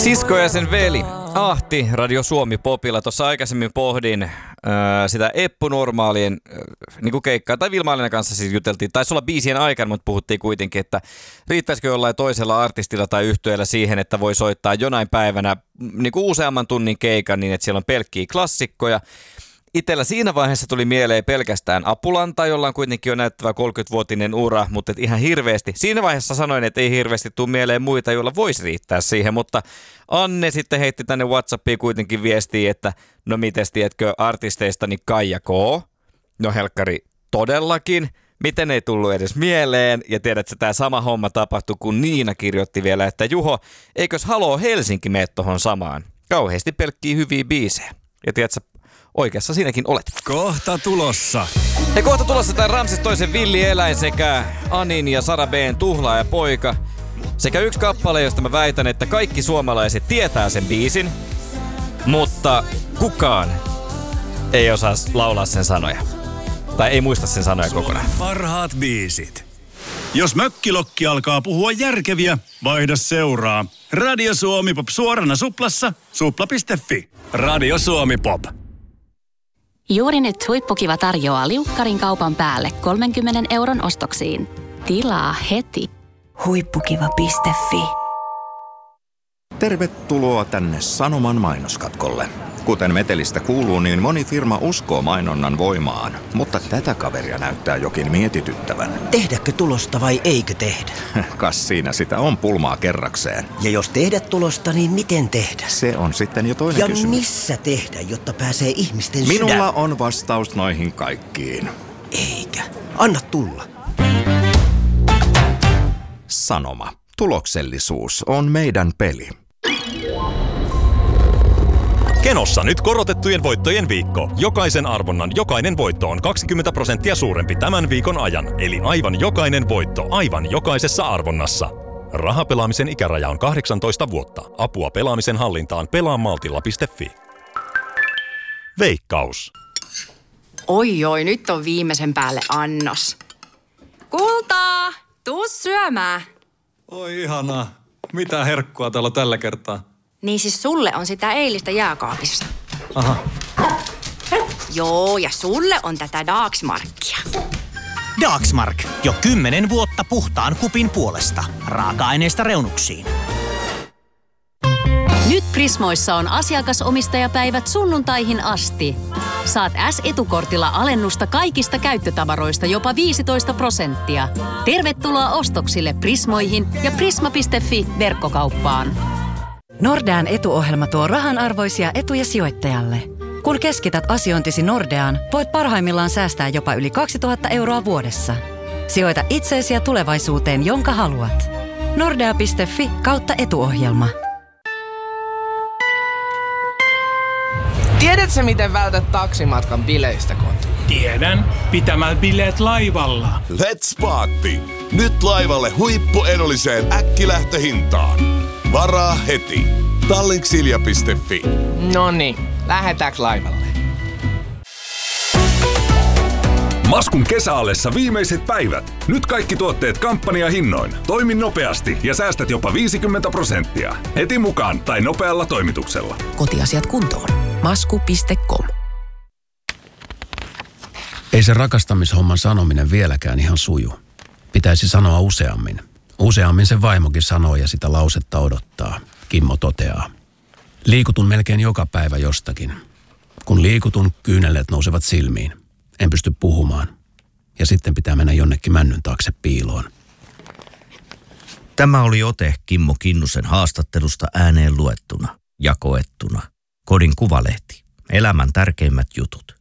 Sisko ja sen veli Ahti Radio Suomi Popilla. Tuossa aikaisemmin pohdin sitä Eppu Normaalien niinku keikkaa, tai Vilma-Alina kanssa siis juteltiin. Taisi olla biisien aikana, mutta puhuttiin kuitenkin, että riittäisikö jollain toisella artistilla tai yhtyeellä siihen, että voi soittaa jonain päivänä niinku useamman tunnin keikan niin, että siellä on pelkkiä klassikkoja. Itellä siinä vaiheessa tuli mieleen pelkästään Apulanta, jolla on kuitenkin jo näyttävä 30-vuotinen ura, mutta ihan hirveästi. Siinä vaiheessa sanoin, että ei hirveästi tule mieleen muita, joilla voisi riittää siihen, mutta Anne sitten heitti tänne WhatsAppiin kuitenkin viestiä, että no mites tiedätkö artisteistani Kaija K. No helkkari, todellakin. Miten ei tullut edes mieleen? Ja tiedätkö, tämä sama homma tapahtui, kun Niina kirjoitti vielä, että Juho, eikös Haloo Helsinki mene tohon samaan? Kauheasti pelkkiä hyviä biisejä. Ja tiedätkö, oikeassa siinäkin olet. Kohta tulossa. Ja kohta tulossa tämä Ramses toisen villieläin sekä Anin ja Sara B:n Tuhlaaja poika. Sekä yksi kappale, josta mä väitän, että kaikki suomalaiset tietää sen biisin, mutta kukaan ei osaa laulaa sen sanoja. Tai ei muista sen sanoja kokonaan. Parhaat biisit. Jos mökkilokki alkaa puhua järkeviä, vaihda seuraa. Radio Suomi Pop suorana suplassa, supla.fi. Radio Suomi Pop. Juuri nyt Huippukiva tarjoaa liukkarin kaupan päälle 30 € ostoksiin. Tilaa heti. Huippukiva.fi. Tervetuloa tänne Sanoman mainoskatkolle. Kuten metelistä kuuluu, niin moni firma uskoo mainonnan voimaan, mutta tätä kaveria näyttää jokin mietityttävän. Tehdäkö tulosta vai eikö tehdä? Kas siinä sitä on pulmaa kerrakseen. Ja jos tehdä tulosta, niin miten tehdä? Se on sitten jo toinen kysymys. Ja missä tehdä, jotta pääsee ihmisten sydän? Minulla on vastaus noihin kaikkiin. Eikä. Anna tulla. Sanoma. Tuloksellisuus on meidän peli. Kenossa nyt korotettujen voittojen viikko. Jokaisen arvonnan jokainen voitto on 20% suurempi tämän viikon ajan. Eli aivan jokainen voitto aivan jokaisessa arvonnassa. Rahapelaamisen ikäraja on 18 vuotta. Apua pelaamisen hallintaan pelaamaltilla.fi. Veikkaus. Oi, nyt on viimeisen päälle annos. Kultaa, tuu syömään. Oi ihanaa. Mitä herkkua täällä on tällä kertaa? Niin siis sulle on sitä eilistä jääkaapissa. Aha. Joo, ja sulle on tätä Dagsmarkia. Dagsmark. Jo 10 vuotta puhtaan kupin puolesta. Raaka-aineista reunuksiin. Nyt Prismoissa on asiakasomistajapäivät sunnuntaihin asti. Saat S-etukortilla alennusta kaikista käyttötavaroista jopa 15%. Tervetuloa ostoksille Prismoihin ja prisma.fi verkkokauppaan. Nordean etuohjelma tuo rahanarvoisia etuja sijoittajalle. Kun keskität asiointisi Nordeaan, voit parhaimmillaan säästää jopa yli 2000 € vuodessa. Sijoita itseesi ja tulevaisuuteen, jonka haluat. Nordea.fi/etuohjelma. Tiedätkö, miten vältät taksimatkan bileistä kotiin? Tiedän, pitämällä bileet laivalla. Let's party! Nyt laivalle huippuedulliseen äkkilähtöhintaan. Varaa heti. Tallinksilja.fi. Noniin, lähdetäänkö laivalle? Maskun kesäallessa viimeiset päivät. Nyt kaikki tuotteet kampanjahinnoin. Toimi nopeasti ja säästät jopa 50%. Heti mukaan tai nopealla toimituksella. Kotiasiat kuntoon. Masku.com. Ei se rakastamishomman sanominen vieläkään ihan suju. Pitäisi sanoa useammin. Useammin se vaimokin sanoo ja sitä lausetta odottaa. Kimmo toteaa. Liikutun melkein joka päivä jostakin. Kun liikutun, kyyneleet nousevat silmiin. En pysty puhumaan. Ja sitten pitää mennä jonnekin männyn taakse piiloon. Tämä oli ote Kimmo Kinnusen haastattelusta ääneen luettuna ja koettuna. Kodin Kuvalehti. Elämän tärkeimmät jutut.